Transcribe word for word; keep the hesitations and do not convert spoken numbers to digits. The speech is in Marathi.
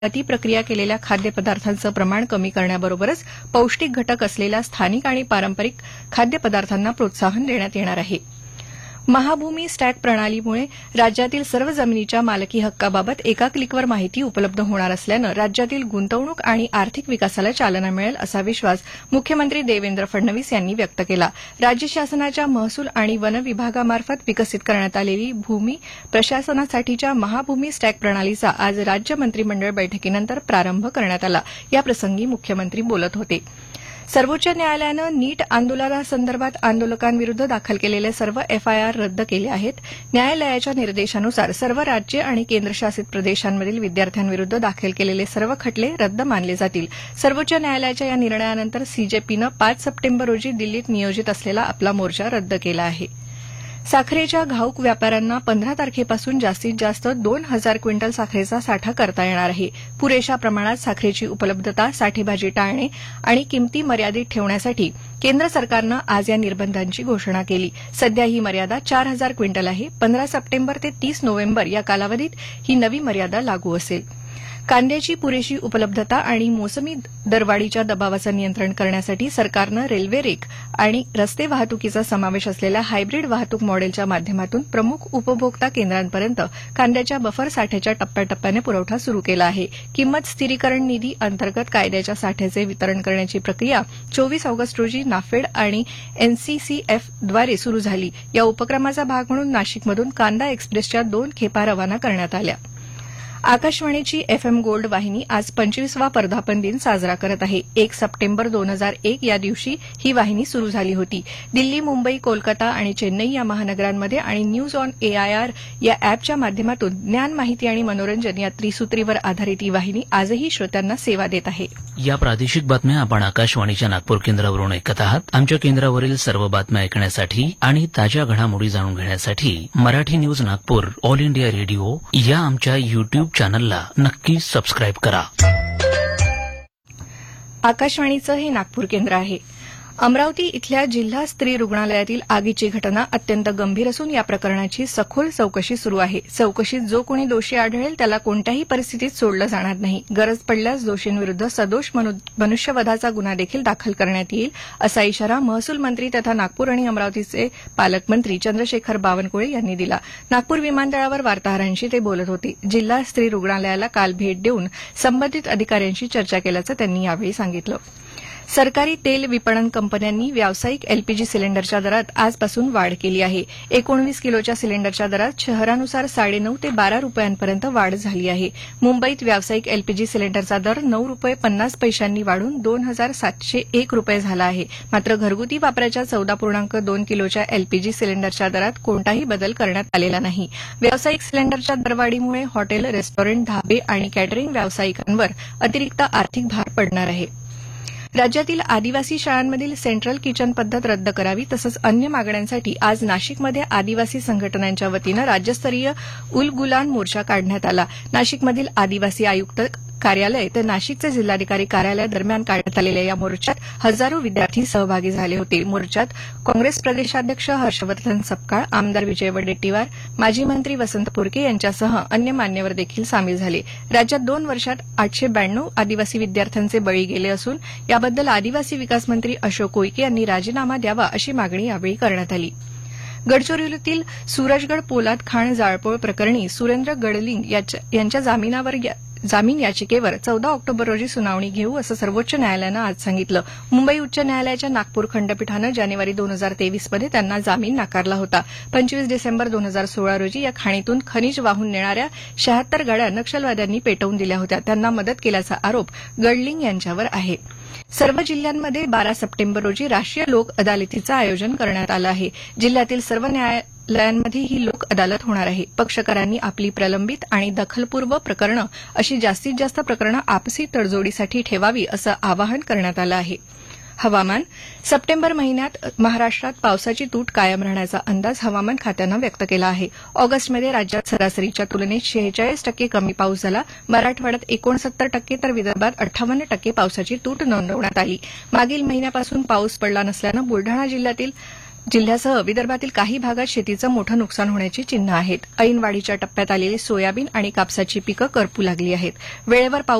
अतिप्रक्रिया केलेल्या खाद्यपदार्थांचं प्रमाण कमी करण्याबरोबरच पौष्टिक घटक असलेल्या स्थानिक आणि पारंपरिक खाद्यपदार्थांना प्रोत्साहन देण्यात येणार आहे. महाभूमी स्टॅक प्रणालीमुळे राज्यातील सर्व जमिनीच्या मालकी हक्काबाबत एका क्लिकवर माहिती उपलब्ध होणार असल्यानं राज्यातील गुंतवणूक आणि आर्थिक विकासाला चालना मिळेल असा विश्वास मुख्यमंत्री देवेंद्र फडणवीस यांनी व्यक्त केला. राज्य शासनाच्या महसूल आणि वन विभागामार्फत विकसित करण्यात आलेली भूमी प्रशासनासाठीच्या महाभूमी स्टॅक प्रणालीचा आज राज्य मंत्रिमंडळ बैठकीनंतर प्रारंभ करण्यात आला. याप्रसंगी मुख्यमंत्री बोलत होते. सर्वोच्च न्यायालयानं नीट आंदोलनासंदर्भात आंदोलकांविरुद्ध दाखल केलेले सर्व एफआयआर रद्द केले आहेत. न्यायालयाच्या निर्देशानुसार सर्व राज्य आणि केंद्रशासित प्रदेशांमधील विद्यार्थ्यांविरुद्ध दाखल केलेले सर्व खटले रद्द मानले जातील. सर्वोच्च न्यायालयाच्या या निर्णयानंतर सीजेपीनं पाच सप्टेंबर रोजी दिल्लीत नियोजित असलेला आपला मोर्चा रद्द केला आहे. साखरेच्या घाऊक व्यापाऱ्यांना पंधरा तारखेपासून जास्तीत जास्त दोन हजार क्विंटल साखरेचा साठा करता येणार आहे. पुरेशा प्रमाणात साखरेची उपलब्धता, साठेबाजी टाळणे आणि किंमती मर्यादित ठेवण्यासाठी केंद्र सरकारनं आज या निर्बंधांची घोषणा केली. सध्या ही मर्यादा चार हजार क्विंटल आहे. पंधरा सप्टेंबर ते तीस नोव्हेंबर या कालावधीत ही नवी मर्यादा लागू असेल. कांद्याची पुरेशी उपलब्धता आणि मोसमी दरवाढीच्या दबावाचं नियंत्रण करण्यासाठी सरकारनं रेल्वे रेक आणि रस्ते वाहतुकीचा समावेश असलेल्या हायब्रिड वाहतूक मॉडेलच्या माध्यमातून प्रमुख उपभोक्ता केंद्रांपर्यंत कांद्याच्या बफर साठ्याच्या टप्प्याटप्प्याने पुरवठा सुरू केला आहे. किंमत स्थिरीकरण निधी अंतर्गत कांद्याच्या साठ्याचे वितरण करण्याची प्रक्रिया चोवीस ऑगस्ट रोजी नाफेड आणि एनसीसीएफद्वारे सुरू झाली. या उपक्रमाचा भाग म्हणून नाशिकमधून कांदा एक्सप्रेसच्या दोन खेपा रवाना करण्यात आल्या. आकाशवाणीची एफएम गोल्ड वाहिनी आज पंचवीसवा वर्धापन दिन साजरा करत आहे. एक सप्टेंबर दोन हजार एक या दिवशी ही वाहिनी सुरू झाली होती. दिल्ली, मुंबई, कोलकाता आणि चेन्नई या महानगरांमध्ये आणि न्यूज ऑन एआयआर या अॅपच्या माध्यमातून ज्ञान, माहिती आणि मनोरंजन या त्रिसूत्रीवर आधारित ही वाहिनी आजही श्रोत्यांना सेवा देत आहे. या प्रादेशिक बातम्या आपण आकाशवाणीच्या नागपूर केंद्रावरून ऐकत आहात. आमच्या केंद्रावरील सर्व बातम्या ऐकण्यासाठी आणि ताज्या घडामोडी जाणून घेण्यासाठी Marathi news Nagpur all India radio या आमच्या युट्यूब चॅनलला नक्की सबस्क्राईब करा. आकाशवाणीचं हे नागपूर केंद्र आहे. अमरावती इथल्या जिल्हा स्त्री रुग्णालयातील आगीची घटना अत्यंत गंभीर असून या प्रकरणाची सखोल चौकशी सुरू आहे. चौकशीत जो कोणी दोषी आढळेल त्याला कोणत्याही परिस्थितीत सोडलं जाणार नाही. गरज पडल्यास दोषींविरुद्ध सदोष मनुष्यवधाचा गुन्हा देखील दाखल करण्यात येईल, असा इशारा महसूल मंत्री तथा नागपूर आणि अमरावतीचे पालकमंत्री चंद्रशेखर बावनकुळे यांनी दिला. नागपूर विमानतळावर वार्ताहरांशी ते बोलत होते. जिल्हा स्त्री रुग्णालयाला काल भेट देऊन संबंधित अधिकाऱ्यांशी चर्चा केल्याचं त्यांनी यावेळी सांगितलं. सरकारी तेल विपणन कंपन्यांनी व्यावसायिक एलपीजी सिलेंडरच्या दरात आजपासून वाढ केली आहे. एकोणवीस किलोच्या सिलेंडरच्या दरात शहरानुसार साडेनऊ ते बारा रुपयांपर्यंत वाढ झाली आहे. मुंबईत व्यावसायिक एलपीजी सिलेंडरचा दर नऊ रुपये पन्नास पैशांनी वाढून दोन हजार सातशे एक रुपये झाला आहे. मात्र घरगुती वापराच्या चौदा पूर्णांक दोन किलोच्या एलपीजी सिलेंडरच्या दरात कोणताही बदल करण्यात आलेला नाही. व्यावसायिक सिलेंडरच्या दरवाढीमुळे हॉटेल, रेस्टॉरंट, धाबे आणि कॅटरिंग व्यावसायिकांवर अतिरिक्त आर्थिक भार पडणार आहे. राज्यातील आदिवासी शाळांमधील सेंट्रल किचन पद्धत रद्द करावी तसंच अन्य मागण्यांसाठी आज नाशिकमध्ये आदिवासी संघटनांच्या वतीनं राज्यस्तरीय उलगुलान मोर्चा काढण्यात आला. नाशिकमधील आदिवासी आयुक्त कार्यालय तर नाशिकचे जिल्हाधिकारी कार्यालय दरम्यान काढण्यात आलेल्या या मोर्चात हजारो विद्यार्थी सहभागी झाले होते. मोर्चात काँग्रेस प्रदेशाध्यक्ष हर्षवर्धन सपकाळ, आमदार विजय वडेट्टीवार, माजी मंत्री वसंत पुरके यांच्यासह अन्य मान्यवर देखील सामील झाले. राज्यात दोन वर्षात आठशे ब्याण्णव आदिवासी विद्यार्थ्यांचे बळी गेले असून याबद्दल आदिवासी विकास मंत्री अशोक उईके यांनी राजीनामा द्यावा अशी मागणी यावेळी करण्यात आली. गडचिरोलीतील सूरजगड पोलाद खाण जाळपोळ प्रकरणी सुरेंद्र गडलिंग यांच्या जामिनावर जामीन याचिकेवर चौदा ऑक्टोबर रोजी सुनावणी घेऊ असं सर्वोच्च न्यायालयानं आज सांगितलं. मुंबई उच्च न्यायालयाच्या नागपूर खंडपीठानं जानेवारी दोन हजार तेवीसमध्ये त्यांना जामीन नाकारला होता. पंचवीस डिसेंबर दोन हजार सोळा रोजी या खाणीतून खनिज वाहून नेणाऱ्या शहात्तर गाड्या नक्षलवाद्यांनी पेटवून दिल्या होत्या. त्यांना मदत केल्याचा आरोप गडलिंग यांच्यावर आहे. सर्व जिल्ह्यांमध्ये बारा सप्टेंबर रोजी राष्ट्रीय लोक अदालतीचं आयोजन करण्यात आलं आहे. जिल्ह्यातील सर्व न्यायालयांमध्ये ही लोक अदालत होणार आहे. पक्षकारांनी आपली प्रलंबित आणि दखलपूर्व प्रकरणं अशी जास्तीत जास्त प्रकरणं आपसी तडजोडीसाठी ठेवावी असं आवाहन करण्यात आलं आहे. हवामान. सप्टेंबर महिन्यात महाराष्ट्रात पावसाची तूट कायम राहण्याचा अंदाज हवामान खात्यानं व्यक्त केला आहे. ऑगस्टमध्ये राज्यात सरासरीच्या तुलनेत शेहेचाळीस टक्के कमी पाऊस झाला. मराठवाड्यात एकोणसत्तर टक्के तर विदर्भात अठ्ठावन्न टक्के पावसाची तूट नोंदवण्यात आली. मागील महिन्यापासून पाऊस पडला नसल्यानं बुलढाणा जिल्ह्यातील जिल्ह्यासह विदर्भातील काही भागात शेतीचं मोठं नुकसान होण्याची चिन्ह आहेत. ऐन वाढीच्या टप्प्यात आलेली सोयाबीन आणि कापसाची पिकं करपू लागली आहेत. वेळेवर पाऊस